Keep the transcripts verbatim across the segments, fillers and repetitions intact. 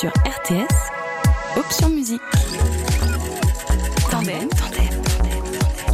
sur R T S, option musique. Tandem, tandem, tandem,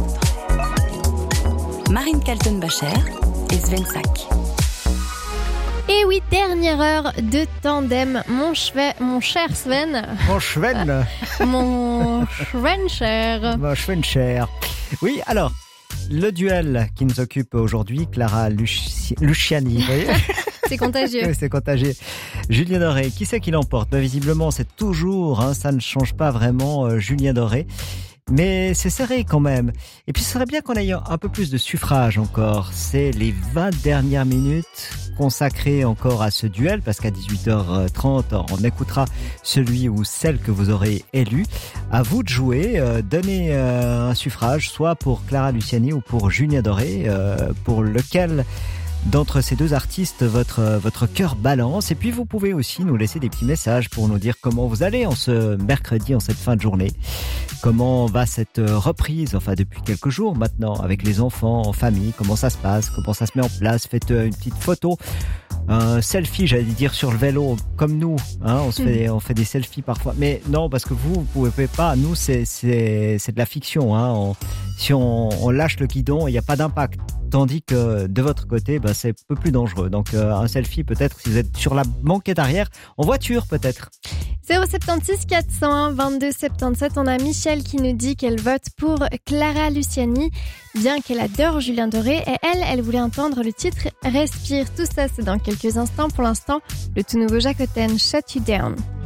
tandem. Marine Kaltenbacher et Sven Sack. Et oui, dernière heure de tandem, mon, cheve, mon cher Sven. Mon Sven. Mon Sven cher. Mon Sven cher. Oui, alors, le duel qui nous occupe aujourd'hui, Clara Luci... Luciani, vous voyez. C'est contagieux. Oui, c'est contagieux. Julien Doré, qui c'est qui l'emporte ? Ben, visiblement, c'est toujours, hein, ça ne change pas vraiment, euh, Julien Doré. Mais c'est serré quand même. Et puis ce serait bien qu'on ait un peu plus de suffrage encore. C'est les vingt dernières minutes consacrées encore à ce duel, parce qu'à dix-huit heures trente, on écoutera celui ou celle que vous aurez élu. À vous de jouer, euh, donnez euh, un suffrage, soit pour Clara Luciani ou pour Julien Doré, euh, pour lequel d'entre ces deux artistes votre, votre cœur balance. Et puis vous pouvez aussi nous laisser des petits messages pour nous dire comment vous allez en ce mercredi, en cette fin de journée. Comment va cette reprise, enfin depuis quelques jours maintenant, avec les enfants, en famille, comment ça se passe, comment ça se met en place. Faites une petite photo, un selfie, j'allais dire, sur le vélo, comme nous, hein, on se fait, on fait des selfies parfois. Mais non, parce que vous, vous pouvez pas, nous c'est, c'est, c'est de la fiction, hein. On, si on, on lâche le guidon, il n'y a pas d'impact. Tandis que de votre côté, bah, c'est un peu plus dangereux. Donc euh, un selfie peut-être si vous êtes sur la banquette arrière, en voiture peut-être. zéro sept six quatre zéro un vingt-deux soixante-dix-sept, on a Michel qui nous dit qu'elle vote pour Clara Luciani, bien qu'elle adore Julien Doré. Et elle, elle voulait entendre le titre Respire. Tout ça, c'est dans quelques instants. Pour l'instant, le tout nouveau Jacques Otten, Shut You Down.